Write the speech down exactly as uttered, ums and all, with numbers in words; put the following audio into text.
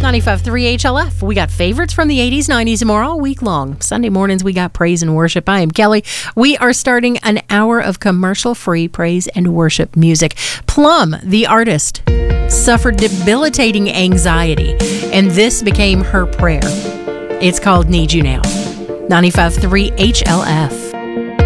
ninety-five point three H L F. We got favorites from the eighties, nineties, and more all week long. Sunday mornings, we got praise and worship. I am Kelly. We are starting an hour of commercial-free praise and worship music. Plum, the artist, suffered debilitating anxiety, and this became her prayer. It's called Need You Now. ninety-five point three H L F.